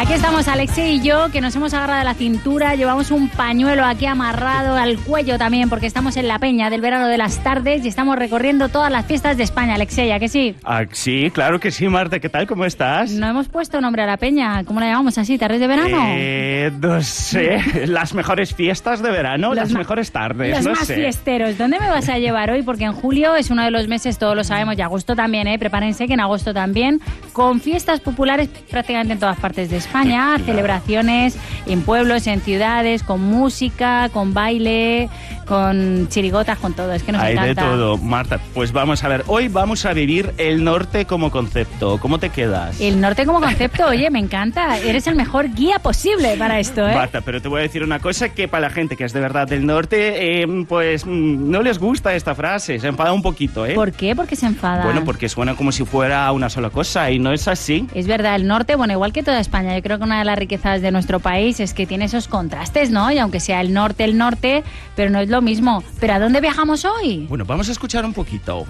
Aquí estamos Alexei y yo, que nos hemos agarrado a la cintura, llevamos un pañuelo aquí amarrado al cuello también, porque estamos en la peña del verano de las tardes y estamos recorriendo todas las fiestas de España, Alexei, ¿a que sí? Sí, claro que sí, Marta, ¿qué tal? ¿Cómo estás? No hemos puesto nombre a la peña, ¿cómo la llamamos así? ¿Tardes de verano? No sé, las mejores fiestas de verano, las mejores tardes, los no más sé. Fiesteros, ¿dónde me vas a llevar hoy? Porque en julio es uno de los meses, todos lo sabemos, y agosto también, prepárense que en agosto también, con fiestas populares prácticamente en todas partes de España, celebraciones en pueblos, en ciudades, con música, con baile, con chirigotas, con todo, es que nos encanta. Hay de todo, Marta. Pues vamos a ver, hoy vamos a vivir el norte como concepto. ¿Cómo te quedas? El norte como concepto, oye, me encanta. Eres el mejor guía posible para esto, Marta, pero te voy a decir una cosa que para la gente que es de verdad del norte, pues no les gusta esta frase, se enfada un poquito, ¿Por qué? ¿Por qué se enfada? Bueno, porque suena como si fuera una sola cosa y no es así. Es verdad, el norte, bueno, igual que toda España, yo creo que una de las riquezas de nuestro país es que tiene esos contrastes, ¿no? Y aunque sea el norte, pero no es lo mismo. ¿Pero a dónde viajamos hoy? Bueno, vamos a escuchar un poquito.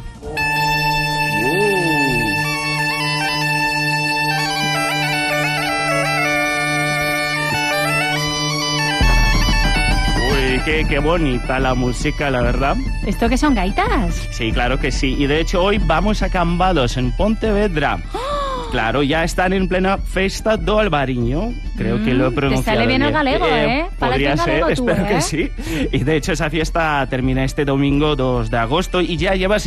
Qué bonita la música, la verdad. ¿Esto qué son, gaitas? Sí, claro que sí. Y de hecho hoy vamos a Cambados, en Pontevedra. ¡Oh! Claro, ya están en plena Festa do Albariño. Creo que lo he pronunciado. Te sale bien el galego, Podría ser, tú, espero que sí. Y de hecho esa fiesta termina este domingo 2 de agosto y ya lleva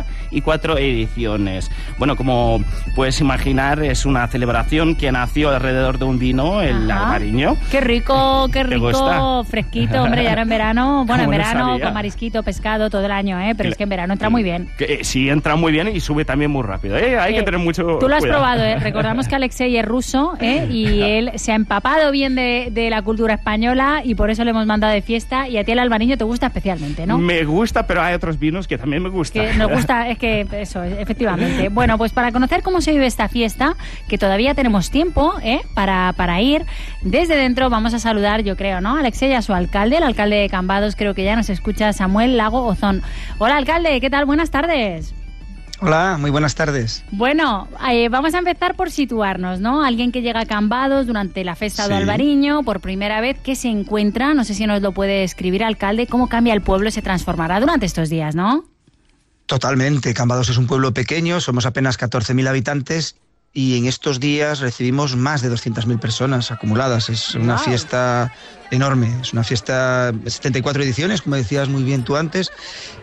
74 ediciones. Bueno, como puedes imaginar, es una celebración que nació alrededor de un vino, el Albariño. Qué rico, ¿Te gusta? Fresquito, hombre, y ahora en verano, bueno, en verano sabía? Con marisquito, pescado todo el año, pero es que en verano entra muy bien. Sí, entra muy bien y sube también muy rápido, Hay que tener mucho cuidado. Tú lo has probado, Recordamos que Alexei es ruso, y él se ha empapado bien de la cultura española y por eso le hemos mandado de fiesta, y a ti el albariño te gusta especialmente, ¿no? Me gusta, pero hay otros vinos que también me gustan. Que nos gusta, es que eso, efectivamente. Bueno, pues para conocer cómo se vive esta fiesta, que todavía tenemos tiempo, para ir desde dentro, vamos a saludar, yo creo, ¿no? Alexei, a su alcalde, el alcalde de Cambados, creo que ya nos escucha, Samuel Lago Ozón. Hola, alcalde, ¿qué tal? Buenas tardes. Hola, muy buenas tardes. Bueno, vamos a empezar por situarnos, ¿no? Alguien que llega a Cambados durante la Festa do Albariño, por primera vez, ¿qué se encuentra? No sé si nos lo puede escribir, alcalde, cómo cambia el pueblo, se transformará durante estos días, ¿no? Totalmente, Cambados es un pueblo pequeño, somos apenas 14.000 habitantes y en estos días recibimos más de 200.000 personas acumuladas. Es una fiesta enorme, es una fiesta de 74 ediciones, como decías muy bien tú antes,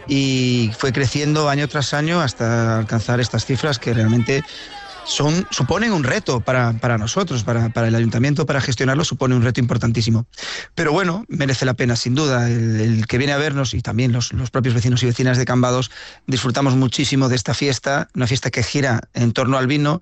y fue creciendo año tras año hasta alcanzar estas cifras que realmente suponen un reto para nosotros, para el ayuntamiento, para gestionarlo, supone un reto importantísimo. Pero bueno, merece la pena, sin duda. El que viene a vernos y también los propios vecinos y vecinas de Cambados disfrutamos muchísimo de esta fiesta, una fiesta que gira en torno al vino.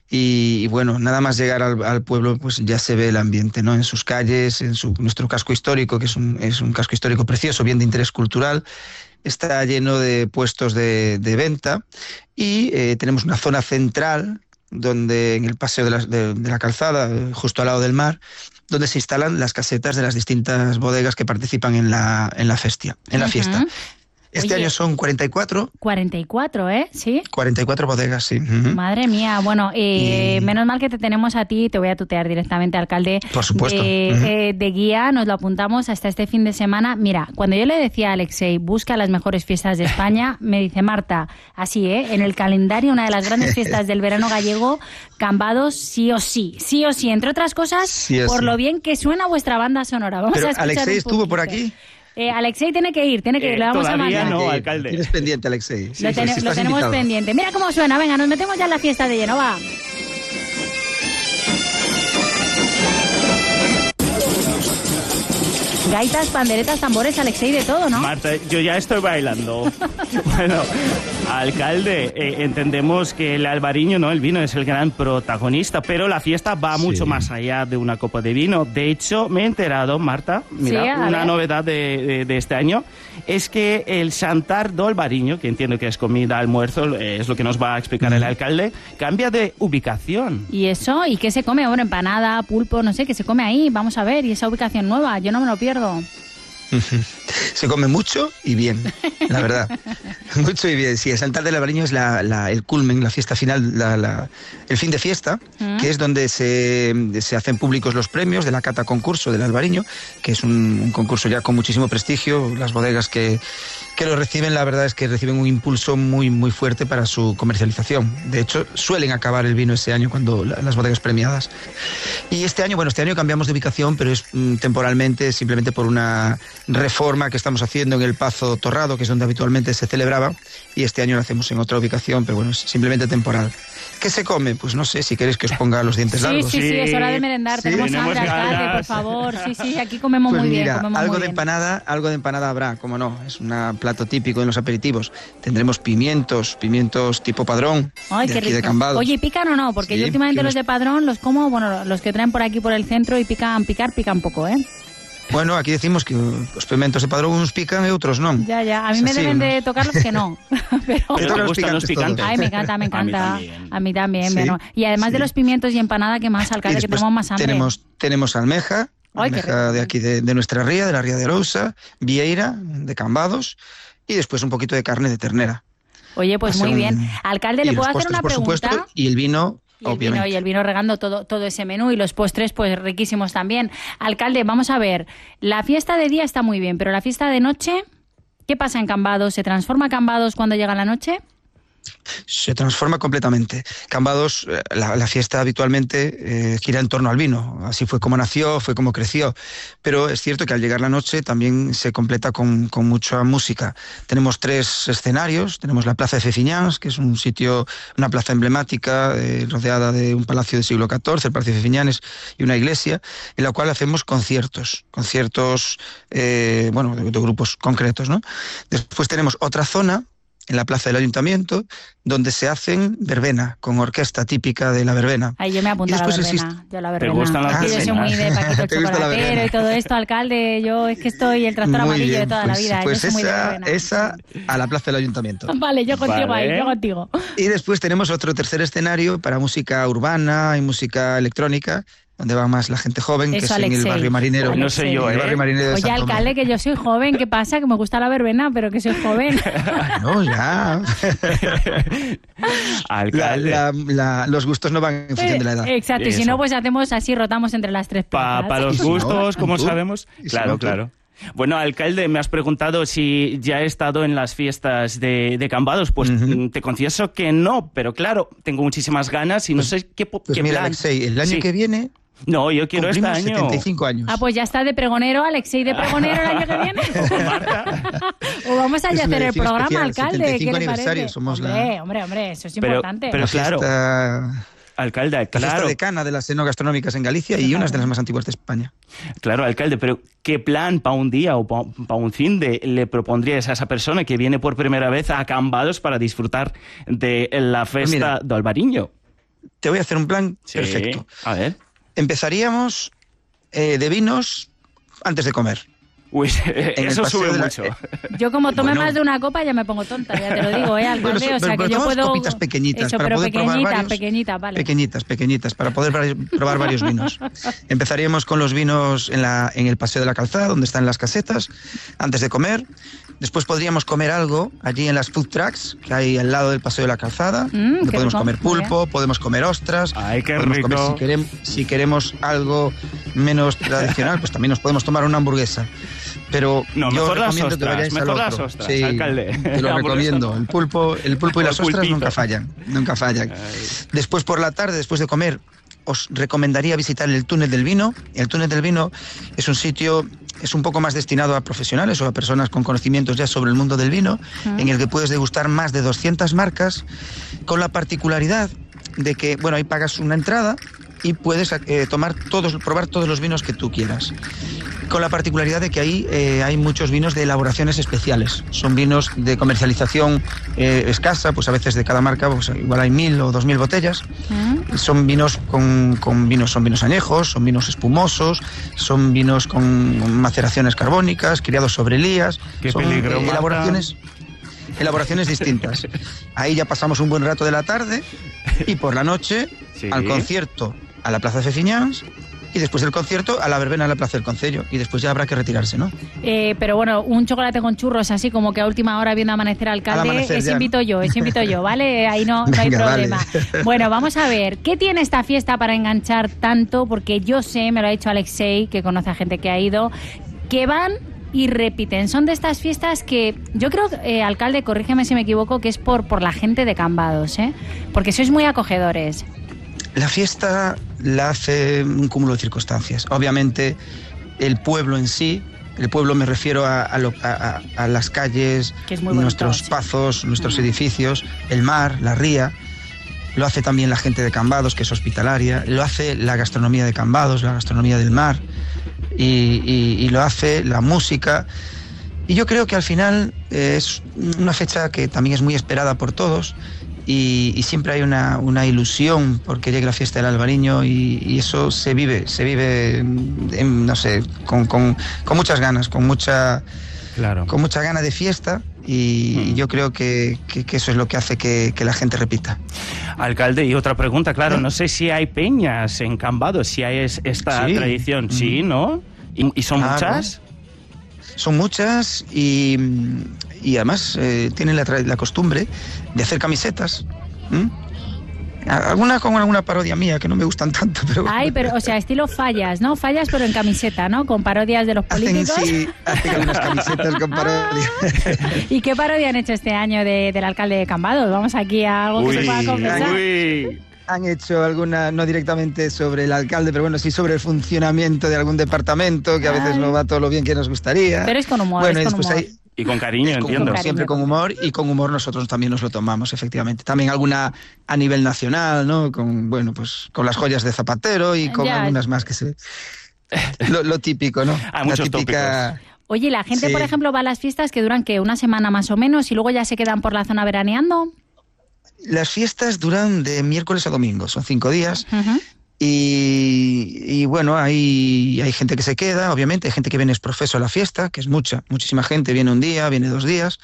Y bueno, nada más llegar al pueblo, pues ya se ve el ambiente, ¿no? En sus calles, en nuestro casco histórico, que es un casco histórico precioso, bien de interés cultural. Está lleno de puestos de venta y tenemos una zona central donde en el paseo de la calzada, justo al lado del mar, donde se instalan las casetas de las distintas bodegas que participan en la fiesta. Este año son 44. 44, ¿sí? 44 bodegas, sí. Madre mía, bueno, menos mal que te tenemos a ti, te voy a tutear directamente, alcalde. Por supuesto. De guía, nos lo apuntamos hasta este fin de semana. Mira, cuando yo le decía a Alexei, busca las mejores fiestas de España, me dice Marta, así, en el calendario, una de las grandes fiestas del verano gallego, Cambados, sí o sí, entre otras cosas, por lo bien que suena vuestra banda sonora. Vamos a escuchar Alexei estuvo por aquí. Alexei tiene que ir, le vamos a mandar. No, alcalde. Tienes pendiente, Alexei. Lo tenemos pendiente. Mira cómo suena, venga, nos metemos ya en la fiesta de lleno, va. Gaitas, panderetas, tambores, Alexei, de todo, ¿no? Marta, yo ya estoy bailando. Bueno, alcalde, entendemos que el albariño, ¿no? El vino es el gran protagonista, pero la fiesta va mucho más allá de una copa de vino. De hecho, me he enterado, Marta, mira, una novedad de este año, es que el Xantar do Albariño, que entiendo que es comida, almuerzo, es lo que nos va a explicar el alcalde, cambia de ubicación. ¿Y eso? ¿Y qué se come? Bueno, empanada, pulpo, no sé, ¿qué se come ahí? Vamos a ver, y esa ubicación nueva, yo no me lo pierdo. Se come mucho y bien, la verdad. Mucho y bien. Sí, el Santal del Albariño es el culmen, la fiesta final, el fin de fiesta, que es donde se hacen públicos los premios de la cata concurso del Albariño, que es un concurso ya con muchísimo prestigio. Las bodegas que lo reciben, la verdad es que reciben un impulso muy, muy fuerte para su comercialización. De hecho, suelen acabar el vino ese año cuando las bodegas premiadas. Y este año cambiamos de ubicación, pero es temporalmente, simplemente por una reforma que estamos haciendo en el Pazo Torrado, que es donde habitualmente se celebraba, y este año lo hacemos en otra ubicación, pero bueno, es simplemente temporal. ¿Qué se come? Pues no sé, si queréis que os ponga los dientes largos. Sí, es hora de merendar. Sí. Tenemos hambre, alcalde, por favor. Sí, aquí comemos pues muy mira, bien. Algo de empanada habrá, como no. Es un plato típico en los aperitivos. Tendremos pimientos tipo Padrón. Ay, de qué aquí rico. de Cambados. Oye, ¿pican o no? Porque yo últimamente los de Padrón los como, bueno, los que traen por aquí por el centro y pican poco, ¿eh? Bueno, aquí decimos que los pimentos de Padrón unos pican y otros no. Ya. A mí me deben de tocar los que no. Pero te gustan los picantes. Ay, me encanta. A mí también. Sí, bueno. Y además de los pimientos y empanada, ¿qué más, alcalde? Que tenemos más hambre. Tenemos almeja. Almeja de aquí de nuestra ría, de la ría de Arousa, vieira, de Cambados, y después un poquito de carne de ternera. Oye, pues muy bien. Alcalde, ¿le puedo hacer una pregunta? Por supuesto, y el vino... Y el vino regando todo ese menú, y los postres pues riquísimos también. Alcalde, vamos a ver, la fiesta de día está muy bien, pero la fiesta de noche, ¿qué pasa en Cambados? ¿Se transforma Cambados cuando llega la noche? Se transforma completamente. Cambados, la fiesta habitualmente gira en torno al vino. Así fue como nació, fue como creció. Pero es cierto que al llegar la noche también se completa con mucha música. Tenemos 3 escenarios. Tenemos la Plaza de Fefiñáns, que es un sitio, una plaza emblemática rodeada de un palacio del siglo XIV, el Palacio de Fefiñáns, y una iglesia, en la cual hacemos conciertos de grupos concretos, ¿no? Después tenemos otra zona en la plaza del Ayuntamiento, donde se hacen verbena, con orquesta típica de la verbena. Ahí yo me apunto a la verbena. Yo la verbena. ¿Te gustan las verbenas? Yo soy muy de Paquito el Chocolatero y todo esto, alcalde. Yo es que estoy el tractor amarillo de toda la vida. Pues yo soy muy de verbena. esa a la plaza del Ayuntamiento. Vale, yo contigo ahí, yo contigo. Y después tenemos otro tercer escenario para música urbana y música electrónica, donde va más la gente joven, eso, que es Alexei. En el barrio marinero. No sé yo, el barrio marinero de Oye, Santo Tomé. alcalde, que yo soy joven, ¿qué pasa? Que me gusta la verbena, pero que soy joven. No, ya. Alcalde. Los gustos no van en función de la edad. Exacto, y si no, pues hacemos así, rotamos entre las 3 plazas. Para los gustos, como sabemos. Claro. Bueno, alcalde, me has preguntado si ya he estado en las fiestas de Cambados. Pues te confieso que no, pero claro, tengo muchísimas ganas y no sé qué mira, plan. Alexei, el año que viene... No, yo quiero este año. 75 años. Ah, pues ya está de pregonero, Alexei, de pregonero el año que viene. O vamos a hacer el programa, especial, alcalde. ¿Qué le parece? Somos hombre, eso es importante. Pero claro, alcalde, claro. La fiesta decana de las enogastronómicas en Galicia y unas de las más antiguas de España. Claro, alcalde, pero ¿qué plan para un día o para un fin de le propondrías a esa persona que viene por primera vez a Cambados para disfrutar de la fiesta de Albariño? Te voy a hacer un plan perfecto. A ver. Empezaríamos de vinos antes de comer. Uy, eso sube mucho. Yo como tome más de una copa ya me pongo tonta, ya te lo digo, alcalde, o sea que yo puedo... copitas pequeñitas eso, para pero poder probar varios... vale. Pequeñitas, para poder probar varios vinos. Empezaríamos con los vinos en el Paseo de la Calzada, donde están las casetas, antes de comer. Después podríamos comer algo allí en las food trucks que hay al lado del Paseo de la Calzada. Donde podemos comer pulpo, podemos comer ostras. Ay, qué podemos rico. Comer, si queremos algo menos tradicional, pues también nos podemos tomar una hamburguesa. Pero no, yo mejor recomiendo las ostras, que vayáis mejor al las otro. ostras, Sí, alcalde. te lo recomiendo. El pulpo y las ostras nunca fallan. Ay. Después por la tarde, después de comer, os recomendaría visitar el Túnel del Vino. El Túnel del Vino es un sitio, es un poco más destinado a profesionales o a personas con conocimientos ya sobre el mundo del vino, en el que puedes degustar más de 200 marcas, con la particularidad de que, bueno, ahí pagas una entrada y puedes probar todos los vinos que tú quieras. Con la particularidad de que ahí hay muchos vinos de elaboraciones especiales. Son vinos de comercialización escasa, pues a veces de cada marca, pues igual hay 1000 o 2000 botellas. Son vinos son vinos añejos, son vinos espumosos, son vinos con maceraciones carbónicas, criados sobre lías. Son elaboraciones distintas. Ahí ya pasamos un buen rato de la tarde y por la noche al concierto a la Plaza de Fefiñáns y después del concierto a la verbena a la Plaza del Concello, y después ya habrá que retirarse, ¿no? Pero bueno, un chocolate con churros así como que a última hora viendo amanecer alcalde, amanecer eso ya, invito yo, ¿vale? Ahí no hay Venga, problema. vale. Bueno, vamos a ver, ¿qué tiene esta fiesta para enganchar tanto? Porque yo sé, me lo ha dicho Alexei, que conoce a gente que ha ido, que van y repiten. Son de estas fiestas que yo creo, alcalde, corrígeme si me equivoco, que es por la gente de Cambados, ¿eh? Porque sois muy acogedores. La fiesta la hace un cúmulo de circunstancias. Obviamente, el pueblo en sí, el pueblo me refiero a las calles, que es muy bonito, nuestros sí. pazos, nuestros edificios, el mar, la ría. Lo hace también la gente de Cambados, que es hospitalaria. Lo hace la gastronomía de Cambados, la gastronomía del mar. Y lo hace la música. Y yo creo que al final es una fecha que también es muy esperada por todos. Y siempre hay una ilusión porque llegue la fiesta del Albariño y eso se vive no sé, con muchas ganas, con mucha gana de fiesta y yo creo que eso es lo que hace que la gente repita. Alcalde, y otra pregunta, claro, no sé si hay peñas en Cambados, si hay esta tradición, sí, ¿no? ¿Y son muchas? Son muchas y además tienen la costumbre de hacer camisetas. Alguna con alguna parodia mía que no me gustan tanto, pero... Ay, pero, o sea, estilo Fallas, ¿no? Fallas pero en camiseta, ¿no? Con parodias de los políticos. Hacen algunas camisetas con parodias. ¿Y qué parodia han hecho este año del alcalde de Cambados? Vamos aquí a algo que se pueda confesar. Han hecho alguna, no directamente sobre el alcalde, pero bueno, sí sobre el funcionamiento de algún departamento, que a veces no va todo lo bien que nos gustaría. Pero es con humor, bueno, es con humor. Y con cariño, entiendo. Siempre con humor, y con humor nosotros también nos lo tomamos, efectivamente. También alguna a nivel nacional, ¿no? Con las joyas de Zapatero y con algunas más que se... Lo típico, ¿no? Hay muchos tópicos. Oye, la gente, por ejemplo, va a las fiestas que duran, ¿qué? ¿Una semana más o menos y luego ya se quedan por la zona veraneando? Las fiestas duran de miércoles a domingo, son 5 días. Y bueno, hay gente que se queda, obviamente, hay gente que viene exprofeso a la fiesta, que es muchísima gente, viene un día, viene 2 días.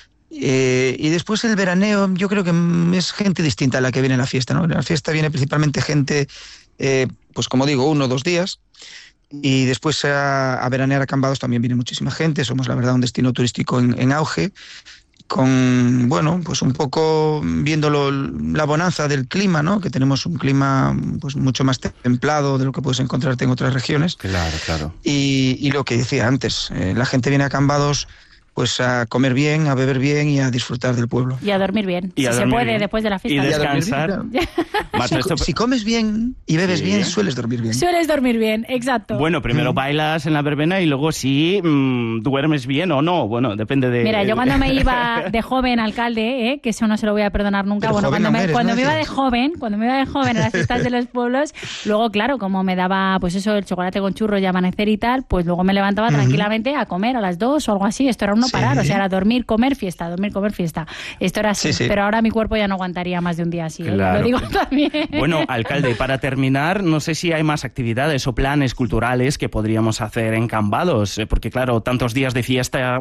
Y después el veraneo, yo creo que es gente distinta a la que viene a la fiesta, ¿no? En la fiesta viene principalmente gente, pues como digo, 1 o 2 días. Y después a veranear a Cambados también viene muchísima gente. Somos, la verdad, un destino turístico en auge. Con, bueno, pues un poco viendo la bonanza del clima, ¿no? Que tenemos un clima pues mucho más templado de lo que puedes encontrarte en otras regiones. Claro. Y lo que decía antes, la gente viene a Cambados pues a comer bien, a beber bien y a disfrutar del pueblo. Y a dormir bien, si se puede, después de la fiesta. Y descansar. Si comes bien y bebes bien, sueles dormir bien. Sueles dormir bien, exacto. Bueno, primero bailas en la verbena y luego sí duermes bien o no. Bueno, depende de... Mira, yo cuando me iba de joven, alcalde, que eso no se lo voy a perdonar nunca. Pero bueno, cuando me iba de joven a las fiestas de los pueblos, luego, claro, como me daba, pues eso, el chocolate con churros y amanecer y tal, pues luego me levantaba tranquilamente a comer a las 2 o algo así. Esto era no parar, o sea, era dormir, comer, fiesta. Esto era así, pero ahora mi cuerpo ya no aguantaría más de un día así, lo digo también. Bueno, alcalde, para terminar, no sé si hay más actividades o planes culturales que podríamos hacer en Cambados, porque claro, tantos días de fiesta...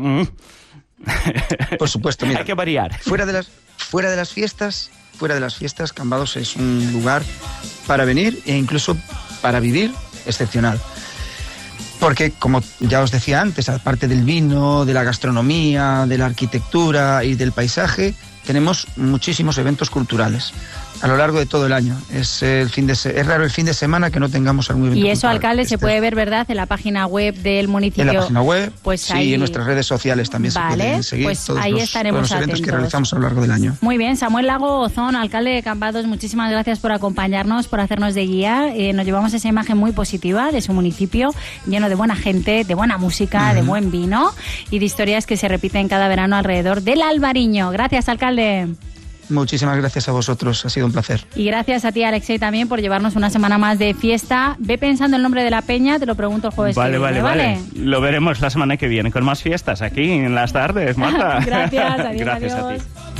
Por supuesto, mira. Hay que variar. Fuera de las fiestas, Cambados es un lugar para venir e incluso para vivir excepcional. Porque, como ya os decía antes, aparte del vino, de la gastronomía, de la arquitectura y del paisaje, tenemos muchísimos eventos culturales a lo largo de todo el año. Es raro el fin de semana que no tengamos algún evento cultural. Y eso, cultural. alcalde, se puede ver, ¿verdad?, en la página web del municipio. En la página web, pues sí, ahí... en nuestras redes sociales también se pueden seguir pues todos ahí estaremos los eventos atentos. que realizamos a lo largo del año. Muy bien, Samuel Lago Ozón, alcalde de Cambados, muchísimas gracias por acompañarnos, por hacernos de guía. Nos llevamos esa imagen muy positiva de su municipio, lleno de buena gente, de buena música, de buen vino y de historias que se repiten cada verano alrededor del Albariño. Gracias, alcalde. Muchísimas gracias a vosotros, ha sido un placer. Y gracias a ti, Alexei, también por llevarnos una semana más de fiesta. Ve pensando el nombre de la peña, te lo pregunto el jueves que viene, ¿vale? Lo veremos la semana que viene con más fiestas aquí en las tardes, Marta. Gracias, adiós. Gracias a ti.